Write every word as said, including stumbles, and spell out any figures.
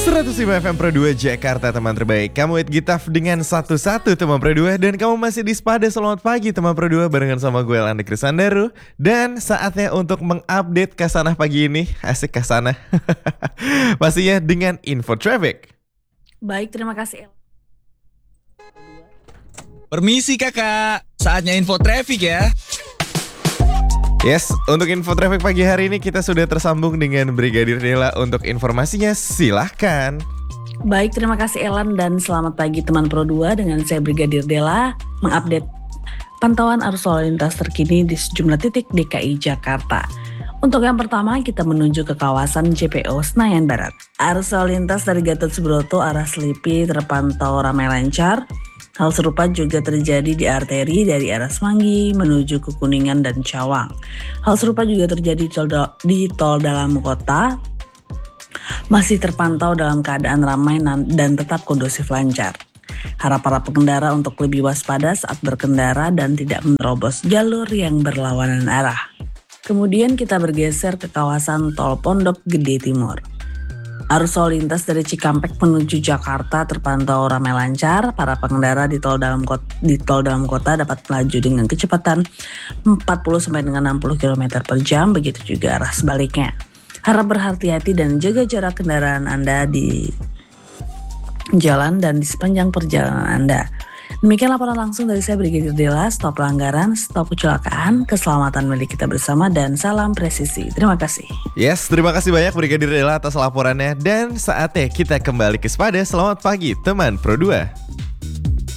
seratus lima F M Pro dua Jakarta, teman terbaik. Kamu hit Gitaf dengan satu-satu teman Pro dua. Dan kamu masih di Spada. Selamat pagi teman Pro dua, barengan sama gue Elandi Krisandaru. Dan saatnya untuk mengupdate Kasanah pagi ini. Asik Kasanah. Pastinya dengan info traffic. Baik, terima kasih. Permisi kakak, saatnya info traffic ya. Yes, untuk info traffic pagi hari ini kita sudah tersambung dengan Brigadir Dela untuk informasinya, silahkan. Baik, terima kasih Elan dan selamat pagi teman Pro dua dengan saya Brigadir Dela mengupdate pantauan arus lalu lintas terkini di sejumlah titik D K I Jakarta. Untuk yang pertama kita menuju ke kawasan J P O Senayan Barat. Arus lalu lintas dari Gatot Subroto arah Selipi terpantau ramai lancar. Hal serupa juga terjadi di arteri dari arah Semanggi menuju ke Kuningan dan Cawang. Hal serupa juga terjadi di tol dalam kota, masih terpantau dalam keadaan ramai dan tetap kondusif lancar. Harap para pengendara untuk lebih waspada saat berkendara dan tidak menerobos jalur yang berlawanan arah. Kemudian kita bergeser ke kawasan Tol Pondok Gede Timur. Arus lalu lintas dari Cikampek menuju Jakarta terpantau ramai lancar. Para pengendara di tol dalam kota, di tol dalam kota dapat melaju dengan kecepatan empat puluh sampai dengan enam puluh kilometer per jam, begitu juga arah sebaliknya. Harap berhati-hati dan jaga jarak kendaraan Anda di jalan dan di sepanjang perjalanan Anda. Demikian laporan langsung dari saya Brigadir Dela. Stop pelanggaran, stop kecelakaan, keselamatan milik kita bersama, dan salam presisi. Terima kasih. Yes, terima kasih banyak Brigadir Dela atas laporannya. Dan saatnya kita kembali ke Spada. Selamat pagi teman Pro dua.